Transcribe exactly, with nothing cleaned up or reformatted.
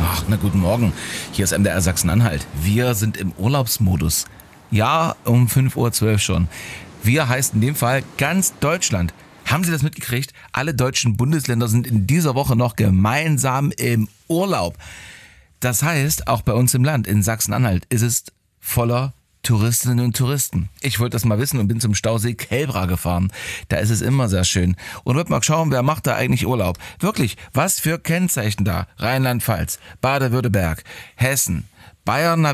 Ach, na guten Morgen. Hier ist M D R Sachsen-Anhalt. Wir sind im Urlaubsmodus. Ja, um fünf Uhr zwölf schon. Wir heißt in dem Fall ganz Deutschland. Haben Sie das mitgekriegt? Alle deutschen Bundesländer sind in dieser Woche noch gemeinsam im Urlaub. Das heißt, auch bei uns im Land, in Sachsen-Anhalt, ist es voller Touristinnen und Touristen. Ich wollte das mal wissen und bin zum Stausee Kelbra gefahren. Da ist es immer sehr schön. Und wollte mal schauen, wer macht da eigentlich Urlaub? Wirklich, was für Kennzeichen da? Rheinland-Pfalz, Baden-Württemberg, Hessen, Bayern.